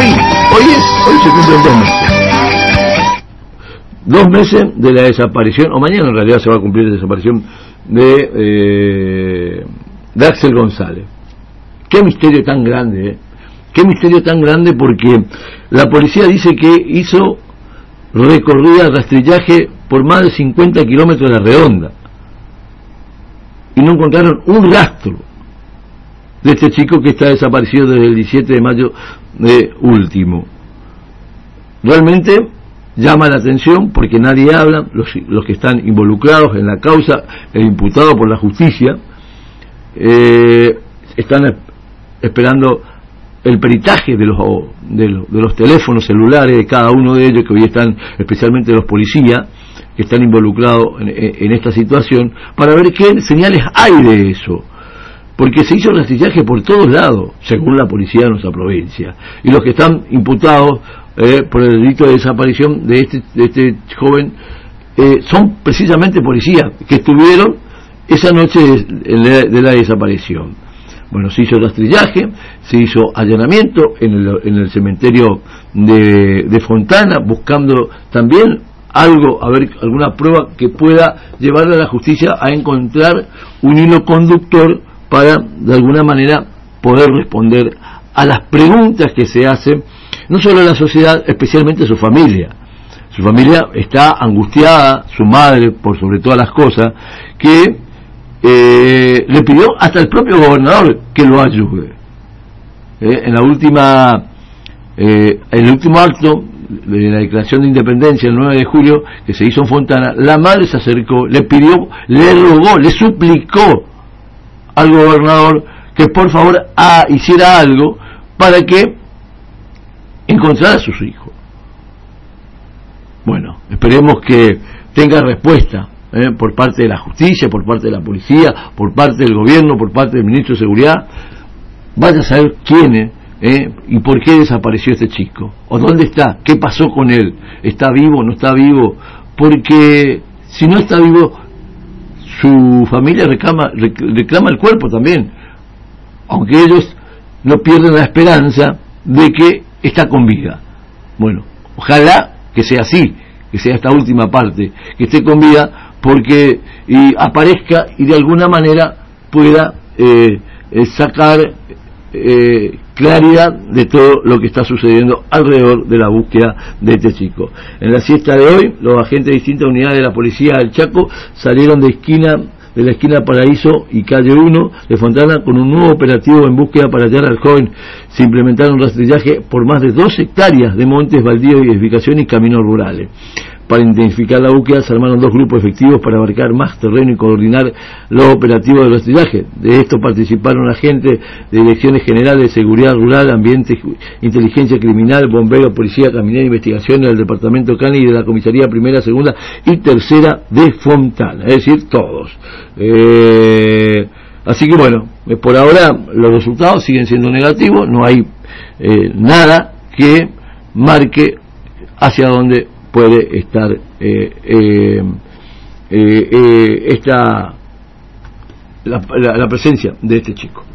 hoy se cumplen 2 meses. 2 meses de la desaparición, o mañana en realidad se va a cumplir la desaparición de Axel González. Qué misterio tan grande, qué misterio tan grande, porque la policía dice que hizo recorrida, rastrillaje por más de 50 kilómetros de la redonda y no encontraron un rastro de este chico que está desaparecido desde el 17 de mayo último. Realmente llama la atención porque nadie habla, los que están involucrados en la causa, el imputado por la justicia, están esperando el peritaje de los teléfonos celulares de cada uno de ellos, que hoy están, especialmente los policías que están involucrados en esta situación, para ver qué señales hay de eso, porque se hizo rastrillaje por todos lados, según la policía de nuestra provincia, y los que están imputados por el delito de desaparición de este joven son precisamente policías que estuvieron esa noche de la desaparición. Bueno, se hizo rastrillaje, se hizo allanamiento en el cementerio de Fontana, buscando también algo, a ver, alguna prueba que pueda llevarle a la justicia a encontrar un hilo conductor para, de alguna manera, poder responder a las preguntas que se hacen, no solo a la sociedad, especialmente a su familia. Su familia está angustiada, su madre, por sobre todas las cosas, que le pidió hasta el propio gobernador que lo ayude. En el último acto de la declaración de independencia el 9 de julio que se hizo en Fontana, la madre se acercó, le pidió, le rogó, le suplicó al gobernador que por favor hiciera algo para que encontrara a sus hijos. Bueno, esperemos que tenga respuesta por parte de la justicia, por parte de la policía, por parte del gobierno, por parte del ministro de Seguridad. Vaya a saber quién es y por qué desapareció este chico, o dónde está, qué pasó con él, está vivo, no está vivo, porque si no está vivo, su familia reclama el cuerpo también, aunque ellos no pierden la esperanza de que está con vida. Bueno, ojalá que sea así, que sea esta última parte, que esté con vida, porque aparezca y de alguna manera pueda sacar claridad de todo lo que está sucediendo alrededor de la búsqueda de este chico. En la siesta de hoy, los agentes de distintas unidades de la policía del Chaco salieron de la esquina Paraíso y calle 1 de Fontana con un nuevo operativo en búsqueda para hallar al joven. Se implementaron rastrillaje por más de 2 hectáreas de montes, baldíos y edificaciones y caminos rurales. Para intensificar la búsqueda se armaron 2 grupos efectivos para abarcar más terreno y coordinar los operativos de rastrillaje. De esto participaron agentes de direcciones generales de seguridad rural, ambiente, inteligencia criminal, bomberos, policía, caminera, investigaciones del departamento Cani y de la comisaría primera, segunda y tercera de Fontana, es decir, todos. Así que bueno, por ahora los resultados siguen siendo negativos, no hay nada que marque hacia dónde puede estar la presencia de este chico.